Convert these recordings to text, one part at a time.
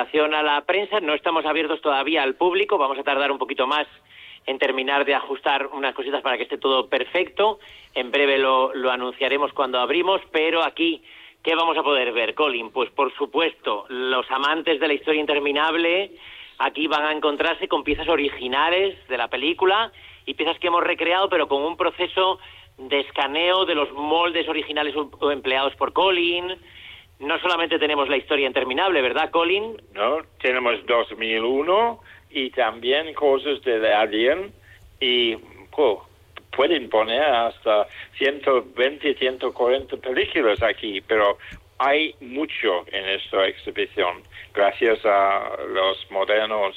presentación a la prensa. No estamos abiertos todavía al público, vamos a tardar un poquito más en terminar de ajustar unas cositas para que esté todo perfecto. En breve lo anunciaremos cuando abrimos, pero aquí, ¿qué vamos a poder ver, Colin? Pues por supuesto, los amantes de la historia interminable aquí van a encontrarse con piezas originales de la película y piezas que hemos recreado, pero con un proceso de escaneo de los moldes originales empleados por Colin. No solamente tenemos la historia interminable, ¿verdad, Colin? No, tenemos 2001 y también cosas de Alien y pueden poner hasta 120, 140 películas aquí, pero hay mucho en esta exhibición gracias a los modernos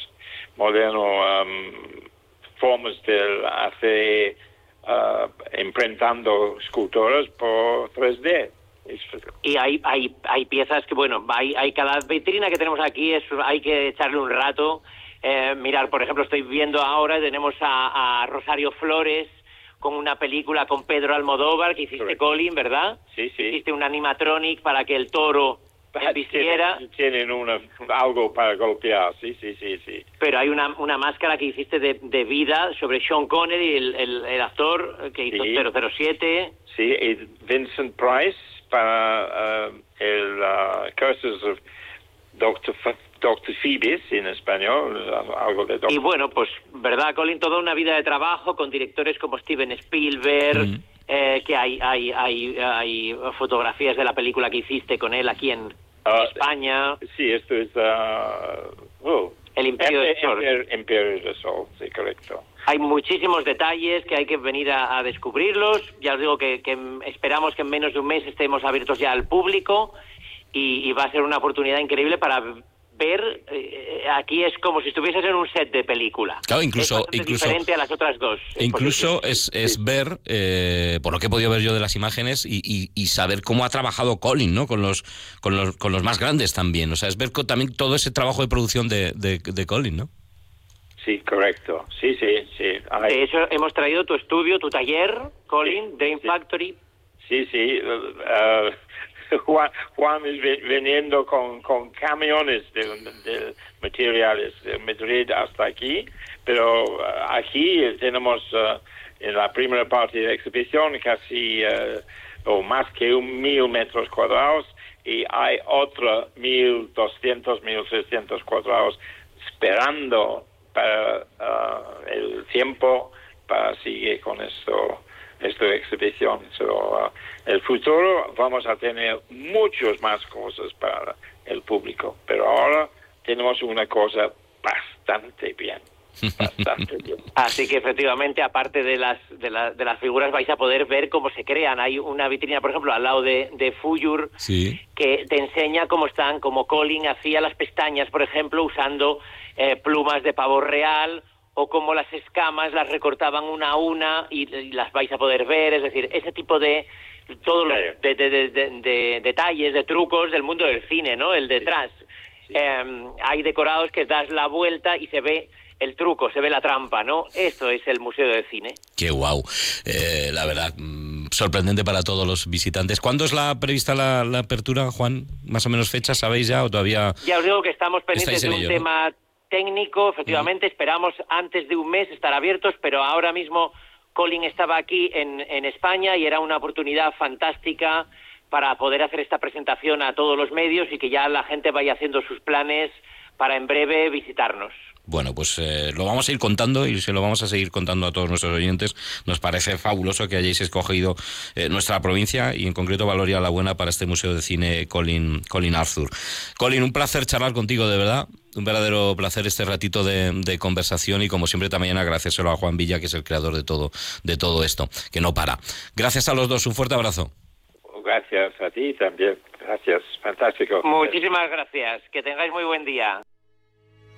formas de hacer imprentando esculturas por 3D. Y hay piezas que, bueno, hay cada vitrina que tenemos aquí, hay que echarle un rato. Mirar, por ejemplo, estoy viendo ahora, tenemos a Rosario Flores con una película con Pedro Almodóvar que hiciste, correcto, Colin, ¿verdad? Sí. Hiciste un animatronic para que el toro vistiera. Tienen algo para golpear, sí. Pero hay una máscara que hiciste de vida sobre Sean Connery, el actor que hizo 007. Sí, y Vincent Price para el Curses of Dr. Phoebus en español, algo de Dr. Y bueno, pues, ¿verdad, Colin? Toda una vida de trabajo con directores como Steven Spielberg, que hay fotografías de la película que hiciste con él aquí en España. Sí, esto es El Imperio del Sol. Imperio del Sol, sí, correcto. Hay muchísimos detalles que hay que venir a descubrirlos. Ya os digo que esperamos que en menos de un mes estemos abiertos ya al público y va a ser una oportunidad increíble para ver. Aquí es como si estuvieses en un set de película. Claro, incluso diferente a las otras dos. Incluso es ver, por lo que he podido ver yo de las imágenes, y saber cómo ha trabajado Colin, ¿no? Con los más grandes también. O sea, es ver también todo ese trabajo de producción de Colin, ¿no? Sí, correcto. Sí. De hecho, hemos traído tu estudio, tu taller, Colin, Dream Factory. Sí. Juan es viniendo con camiones de materiales de Madrid hasta aquí, pero aquí tenemos en la primera parte de la exhibición casi o más que 1,000 metros cuadrados y hay otros 1,200, 1,300 cuadrados esperando para el tiempo para seguir con esta exhibición. El futuro vamos a tener muchas más cosas para el público, pero ahora tenemos una cosa bastante bien. Así que efectivamente, aparte de las figuras, vais a poder ver cómo se crean. Hay una vitrina, por ejemplo, al lado de Fuyur, sí, que te enseña cómo Colin hacía las pestañas, por ejemplo, usando plumas de pavo real, o cómo las escamas las recortaban una a una y las vais a poder ver. Es decir, ese tipo de todos los de detalles, de trucos del mundo del cine, ¿no? El detrás. Sí. Hay decorados que das la vuelta y se ve el truco, se ve la trampa, ¿no? Esto es el Museo del Cine. ¡Qué guau! La verdad, sorprendente para todos los visitantes. ¿Cuándo es prevista la apertura, Juan? ¿Más o menos fecha, sabéis ya o todavía...? Ya os digo que estamos pendientes de un tema técnico, efectivamente. Esperamos antes de un mes estar abiertos, pero ahora mismo Colin estaba aquí en España y era una oportunidad fantástica para poder hacer esta presentación a todos los medios y que ya la gente vaya haciendo sus planes para en breve visitarnos. Bueno, pues lo vamos a ir contando y se lo vamos a seguir contando a todos nuestros oyentes. Nos parece fabuloso que hayáis escogido nuestra provincia y en concreto Valoria la Buena para este Museo de Cine Colin Arthur. Colin, un placer charlar contigo, de verdad. Un verdadero placer este ratito de conversación y como siempre también agradecérselo a Juan Villa, que es el creador de todo esto, que no para. Gracias a los dos, un fuerte abrazo. Gracias a ti también. Gracias, fantástico. Muchísimas gracias. Que tengáis muy buen día.